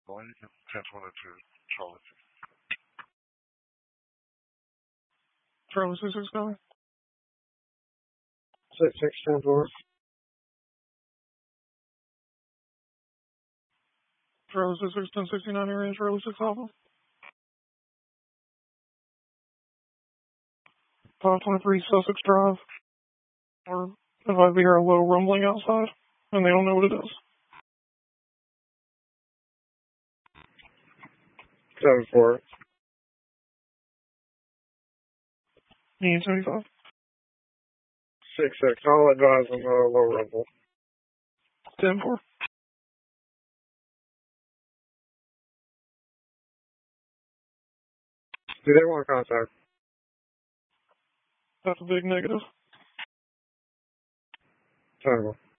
going. 1022 Charlie. Charlie 669. 6610-4. Charlie 661069 area, Charlie 6 Alpha. 523 Sussex Drive. Or if I hear a low rumbling outside, and they don't know what it is. 7-4. Need 75. 6-6. I'll advise on the low rumble. 10-4. Do they want contact? That's a big negative. Terrible.